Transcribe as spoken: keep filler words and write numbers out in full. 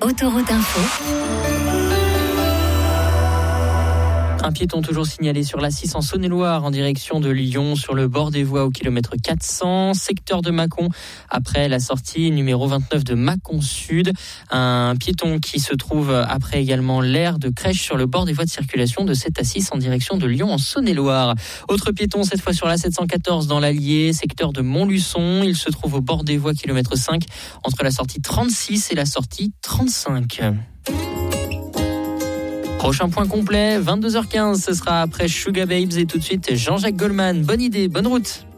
Autoroute Info. Un piéton toujours signalé sur l'A six en Saône-et-Loire en direction de Lyon sur le bord des voies au kilomètre quatre cents, secteur de Mâcon après la sortie numéro vingt-neuf de Mâcon Sud. Un piéton qui se trouve après également l'aire de crèche sur le bord des voies de circulation de cette A six en direction de Lyon en Saône-et-Loire. Autre piéton cette fois sur l'A sept cent quatorze dans l'Allier, secteur de Montluçon. Il se trouve au bord des voies kilomètre cinq entre la sortie trente-six et la sortie trente-cinq. Prochain point complet, vingt-deux heures quinze, ce sera après Sugar Babes et tout de suite Jean-Jacques Goldman. Bonne idée, bonne route.